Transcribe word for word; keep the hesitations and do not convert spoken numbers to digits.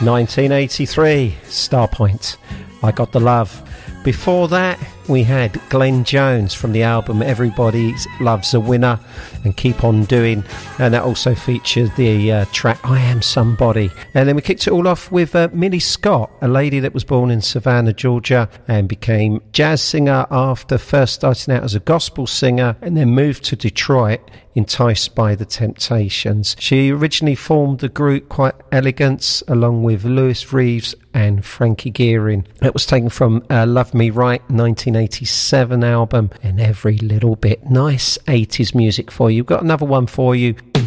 nineteen eighty-three, Starpoint, I Got the Love. Before that, we had Glenn Jones from the album Everybody Loves a Winner and Keep On Doing, and that also featured the uh, track I Am Somebody. And then we kicked it all off with uh, Millie Scott, a lady that was born in Savannah, Georgia, and became jazz singer after first starting out as a gospel singer and then moved to Detroit, enticed by the Temptations. She originally formed the group Quite Elegance along with Louis Reeves and Frankie Gearing. It was taken from uh, Love Me Right nineteen eighty-seven album, and every little bit. Nice eighties music for you. Got another one for you.